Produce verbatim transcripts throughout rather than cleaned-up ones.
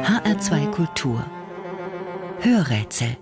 H R zwei Kultur Hörrätsel.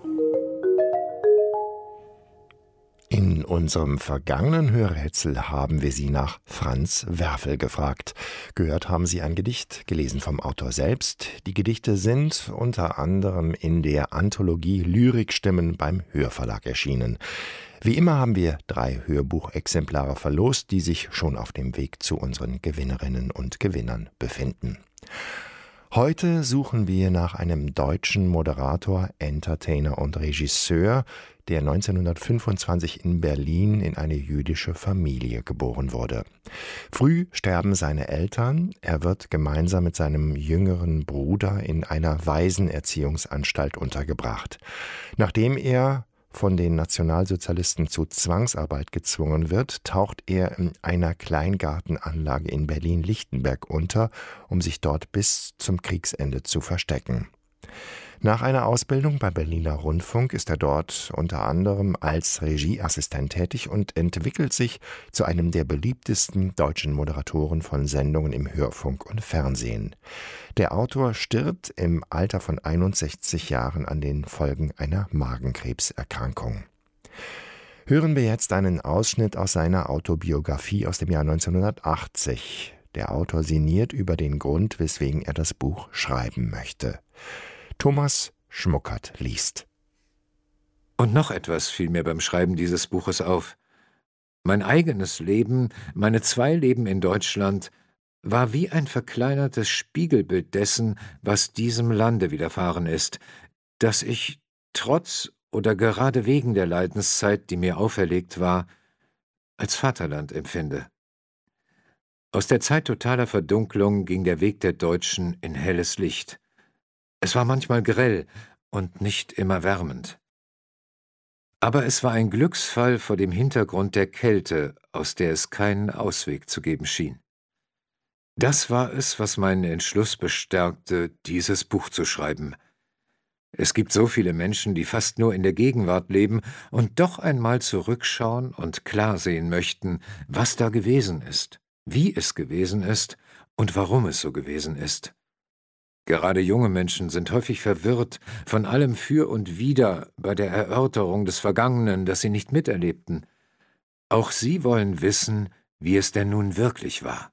In unserem vergangenen Hörrätsel haben wir Sie nach Franz Werfel gefragt. Gehört haben Sie ein Gedicht, gelesen vom Autor selbst. Die Gedichte sind unter anderem in der Anthologie Lyrikstimmen beim Hörverlag erschienen. Wie immer haben wir drei Hörbuchexemplare verlost, die sich schon auf dem Weg zu unseren Gewinnerinnen und Gewinnern befinden. Heute suchen wir nach einem deutschen Moderator, Entertainer und Regisseur, der neunzehnhundertfünfundzwanzig in Berlin in eine jüdische Familie geboren wurde. Früh sterben seine Eltern, er wird gemeinsam mit seinem jüngeren Bruder in einer Waisenerziehungsanstalt untergebracht. Nachdem er von den Nationalsozialisten zu Zwangsarbeit gezwungen wird, taucht er in einer Kleingartenanlage in Berlin-Lichtenberg unter, um sich dort bis zum Kriegsende zu verstecken. Nach einer Ausbildung beim Berliner Rundfunk ist er dort unter anderem als Regieassistent tätig und entwickelt sich zu einem der beliebtesten deutschen Moderatoren von Sendungen im Hörfunk und Fernsehen. Der Autor stirbt im Alter von einundsechzig Jahren an den Folgen einer Magenkrebserkrankung. Hören wir jetzt einen Ausschnitt aus seiner Autobiografie aus dem Jahr neunzehnhundertachtzig. Der Autor sinniert über den Grund, weswegen er das Buch schreiben möchte. Thomas Schmuckert liest. Und noch etwas fiel mir beim Schreiben dieses Buches auf. Mein eigenes Leben, meine zwei Leben in Deutschland, war wie ein verkleinertes Spiegelbild dessen, was diesem Lande widerfahren ist, das ich, trotz oder gerade wegen der Leidenszeit, die mir auferlegt war, als Vaterland empfinde. Aus der Zeit totaler Verdunklung ging der Weg der Deutschen in helles Licht. Es war manchmal grell und nicht immer wärmend. Aber es war ein Glücksfall vor dem Hintergrund der Kälte, aus der es keinen Ausweg zu geben schien. Das war es, was meinen Entschluss bestärkte, dieses Buch zu schreiben. Es gibt so viele Menschen, die fast nur in der Gegenwart leben und doch einmal zurückschauen und klar sehen möchten, was da gewesen ist, wie es gewesen ist und warum es so gewesen ist. Gerade junge Menschen sind häufig verwirrt von allem Für und Wider bei der Erörterung des Vergangenen, das sie nicht miterlebten. Auch sie wollen wissen, wie es denn nun wirklich war.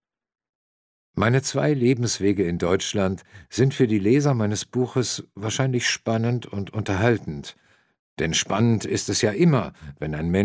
Meine zwei Lebenswege in Deutschland sind für die Leser meines Buches wahrscheinlich spannend und unterhaltend. Denn spannend ist es ja immer, wenn ein Mensch